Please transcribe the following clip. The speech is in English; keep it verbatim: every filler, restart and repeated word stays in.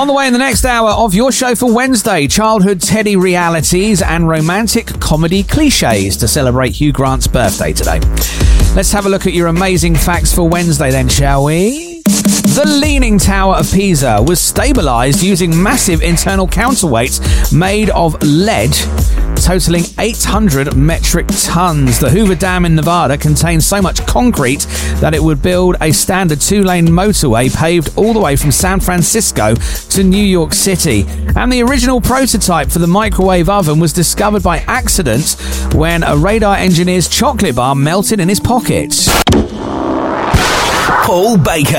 On the way in the next hour of your show for Wednesday, childhood teddy realities and romantic comedy cliches to celebrate Hugh Grant's birthday today. Let's have a look at your amazing facts for Wednesday then, shall we? The Leaning Tower of Pisa was stabilised using massive internal counterweights made of lead, totaling eight hundred metric tons. The Hoover Dam in Nevada contains so much concrete that it would build a standard two-lane motorway paved all the way from San Francisco to New York City. And the original prototype for the microwave oven was discovered by accident when a radar engineer's chocolate bar melted in his pocket. Paul Baker.